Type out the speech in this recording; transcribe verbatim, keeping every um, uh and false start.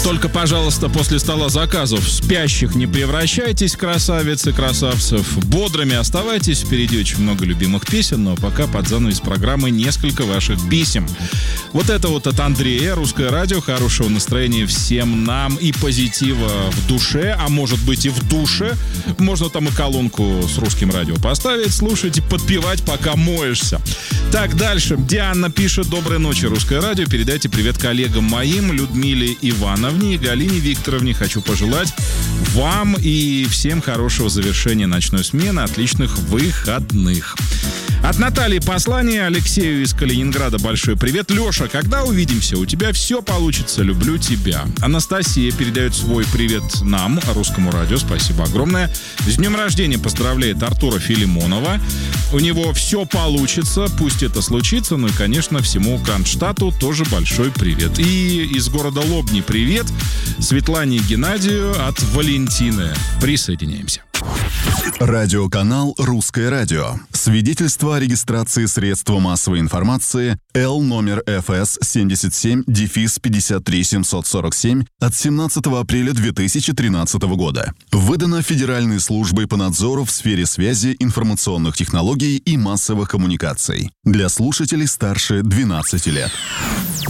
Только, пожалуйста, после стола заказов спящих не превращайтесь, красавицы, красавцев. Бодрыми оставайтесь. Впереди очень много любимых песен, но пока под занавес программы несколько ваших писем. Вот это вот от Андрея. Русское радио. Хорошего настроения всем нам и позитива в душе, а может быть и в душе. Можно там и колонку с русским радио поставить, слушать и подпевать, пока моешься. Так, дальше. Диана пишет: доброй ночи, Русское радио. Передайте привет коллегам моим, Людмиле Ивановне и Галине Викторовне. Хочу пожелать вам и всем хорошего завершения ночной смены, отличных выходных. От Натальи послание Алексею из Калининграда. Большой привет. Леша, когда увидимся? У тебя все получится. Люблю тебя. Анастасия передает свой привет нам, Русскому радио. Спасибо огромное. С днем рождения поздравляет Артура Филимонова. У него все получится. Пусть это случится. Ну и, конечно, всему Кронштадту тоже большой привет. И из города Лобни привет Светлане и Геннадию от Валентины. Присоединяемся. Радиоканал «Русское радио». Свидетельство о регистрации средства массовой информации Л номер эф эс семьдесят семь пятьдесят три семьсот сорок семь от семнадцатого апреля две тысячи тринадцатого года. Выдано Федеральной службой по надзору в сфере связи, информационных технологий и массовых коммуникаций. Для слушателей старше двенадцати лет.